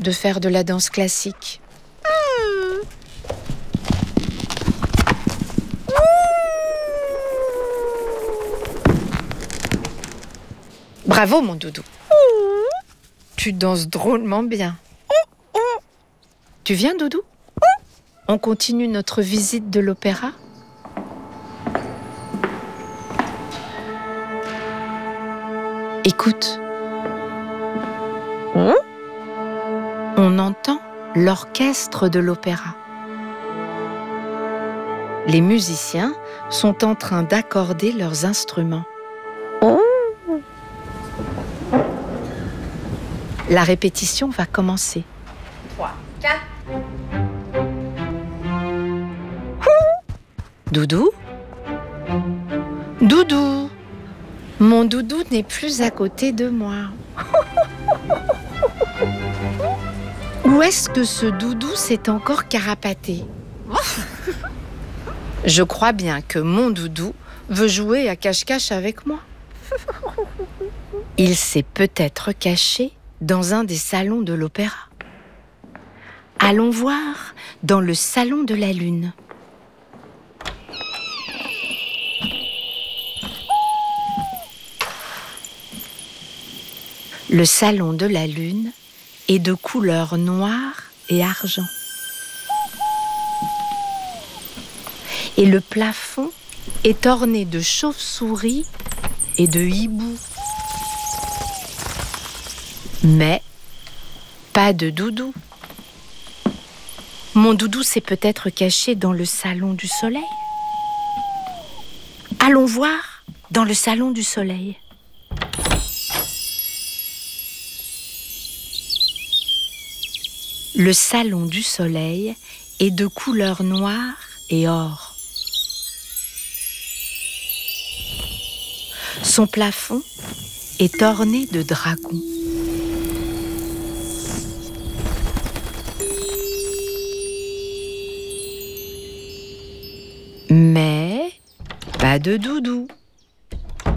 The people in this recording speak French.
de faire de la danse classique. Bravo, mon doudou. Tu danses drôlement bien. Tu viens, doudou? On continue notre visite de l'opéra? Écoute. On entend l'orchestre de l'opéra. Les musiciens sont en train d'accorder leurs instruments. La répétition va commencer. 3, 4. Doudou? Doudou? Mon doudou n'est plus à côté de moi. Où est-ce que ce doudou s'est encore carapaté? Je crois bien que mon doudou veut jouer à cache-cache avec moi. Il s'est peut-être caché dans un des salons de l'opéra. Allons voir dans le salon de la Lune. Le salon de la Lune est de couleur noire et argent. Et le plafond est orné de chauves-souris et de hiboux. Mais pas de doudou. Mon doudou s'est peut-être caché dans le salon du soleil. Allons voir dans le salon du soleil. Le salon du soleil est de couleur noire et or. Son plafond est orné de dragons. Mais pas de doudou.